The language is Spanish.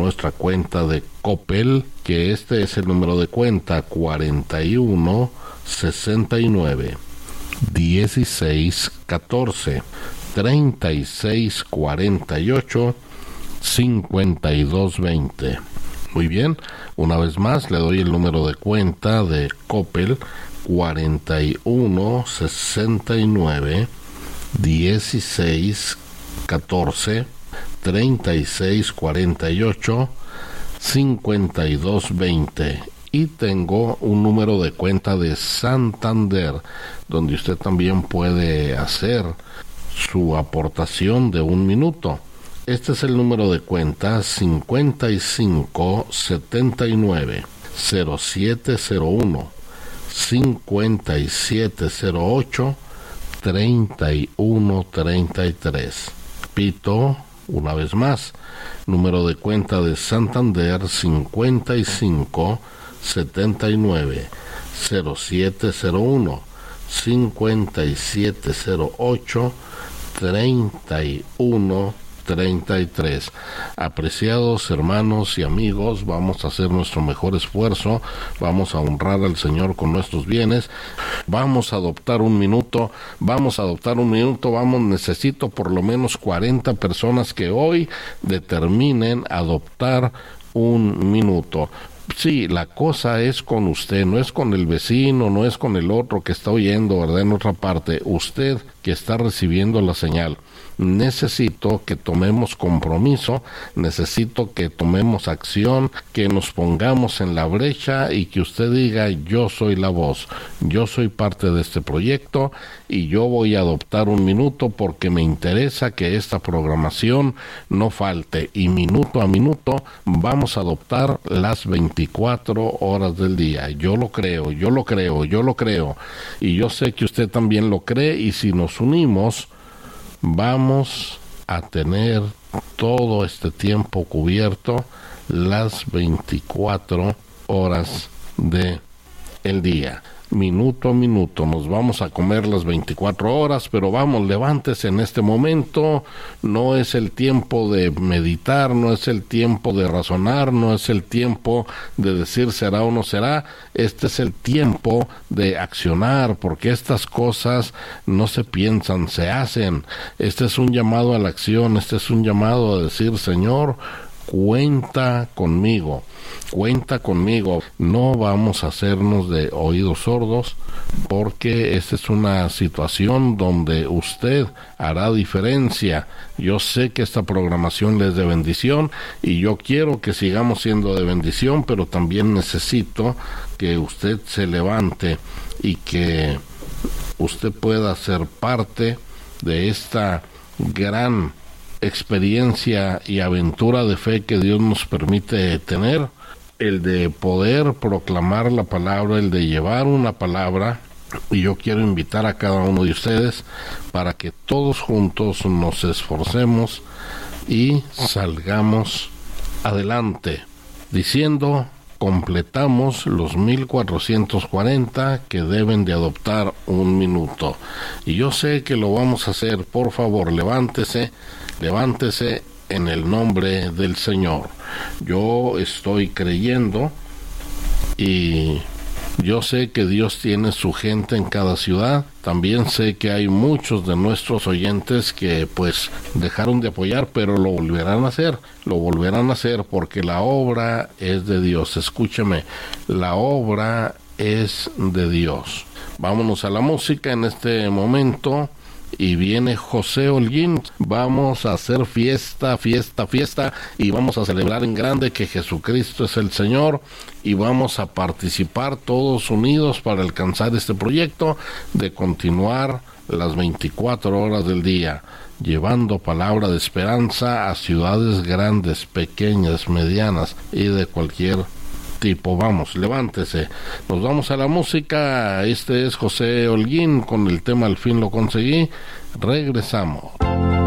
nuestra cuenta de Coppel, que este es el número de cuenta: 41 69 16 14 36 48 52 20. Muy bien, una vez más le doy el número de cuenta de Coppel: 41 69 16 14 36 48 52 20. Y tengo un número de cuenta de Santander, donde usted también puede hacer su aportación de 1 minuto. Este es el número de cuenta: 55 79 0701 5708 31 33. Repito una vez más, número de cuenta de Santander: 55 79 0701 5708 31 33. Apreciados hermanos y amigos, vamos a hacer nuestro mejor esfuerzo, vamos a honrar al Señor con nuestros bienes, vamos a adoptar 1 minuto, necesito por lo menos 40 personas que hoy determinen adoptar 1 minuto. Sí, la cosa es con usted, no es con el vecino, no es con el otro que está oyendo, ¿verdad?, en otra parte. Usted que está recibiendo la señal. Necesito que tomemos compromiso, necesito que tomemos acción, que nos pongamos en la brecha y que usted diga: yo soy la voz, yo soy parte de este proyecto y yo voy a adoptar 1 minuto porque me interesa que esta programación no falte, y minuto a minuto vamos a adoptar las 24 horas del día. Yo lo creo, y yo sé que usted también lo cree, y si nos unimos vamos a tener todo este tiempo cubierto, las 24 horas de el día. Minuto a minuto nos vamos a comer las 24 horas, pero vamos, levántese en este momento. No es el tiempo de meditar, no es el tiempo de razonar, no es el tiempo de decir será o no será. Este es el tiempo de accionar, porque estas cosas no se piensan, se hacen. Este es un llamado a la acción, este es un llamado a decir: Señor, cuenta conmigo, no vamos a hacernos de oídos sordos, porque esta es una situación donde usted hará diferencia. Yo sé que esta programación le es de bendición y yo quiero que sigamos siendo de bendición, pero también necesito que usted se levante y que usted pueda ser parte de esta gran experiencia y aventura de fe que Dios nos permite tener, el de poder proclamar la palabra, el de llevar una palabra. Y yo quiero invitar a cada uno de ustedes para que todos juntos nos esforcemos y salgamos adelante diciendo: completamos los 1440 que deben de adoptar 1 minuto. Y yo sé que lo vamos a hacer. Por favor, levántese en el nombre del Señor. Yo estoy creyendo y yo sé que Dios tiene su gente en cada ciudad. También sé que hay muchos de nuestros oyentes que pues dejaron de apoyar, pero lo volverán a hacer porque la obra es de Dios. Escúcheme, la obra es de Dios. Vámonos a la música en este momento. Y viene José Holguín. Vamos a hacer fiesta, y vamos a celebrar en grande que Jesucristo es el Señor, y vamos a participar todos unidos para alcanzar este proyecto de continuar las 24 horas del día, llevando palabra de esperanza a ciudades grandes, pequeñas, medianas y de cualquier tipo. Vamos, levántese. Nos vamos a la música. Este es José Holguín con el tema Al fin lo conseguí. Regresamos.